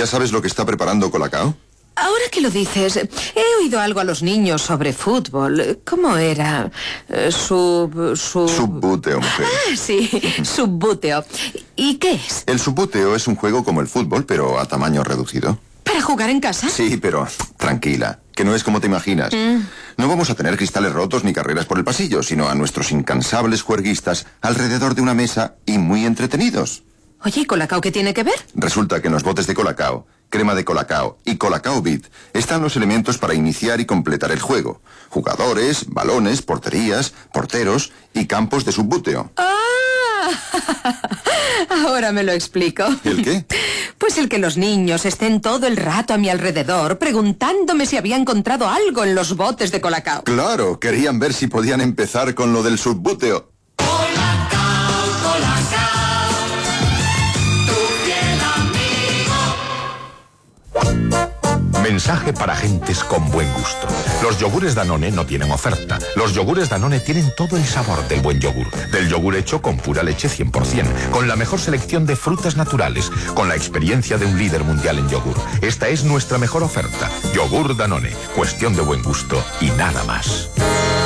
¿Ya sabes lo que está preparando Colacao? Ahora que lo dices, he oído algo a los niños sobre fútbol. ¿Cómo era? Subbuteo, mujer. Ah, sí, subbuteo. ¿Y qué es? El subbuteo es un juego como el fútbol, pero a tamaño reducido. ¿Para jugar en casa? Sí, pero tranquila, que no es como te imaginas. No vamos a tener cristales rotos ni carreras por el pasillo, sino a nuestros incansables juerguistas alrededor de una mesa y muy entretenidos. Oye, ¿y Colacao qué tiene que ver? Resulta que en los botes de Colacao, crema de Colacao y Colacao Beat están los elementos para iniciar y completar el juego. Jugadores, balones, porterías, porteros y campos de subbuteo. ¡Ah! Ahora me lo explico. ¿El qué? Pues el que los niños estén todo el rato a mi alrededor preguntándome si había encontrado algo en los botes de Colacao. Claro, querían ver si podían empezar con lo del subbuteo. Colacao, Colacao, tu fiel amigo. Mensaje para gentes con buen gusto. Los yogures Danone no tienen oferta. Los yogures Danone tienen todo el sabor del buen yogur. Del yogur hecho con pura leche 100%, con la mejor selección de frutas naturales, con la experiencia de un líder mundial en yogur. Esta es nuestra mejor oferta. Yogur Danone. Cuestión de buen gusto y nada más.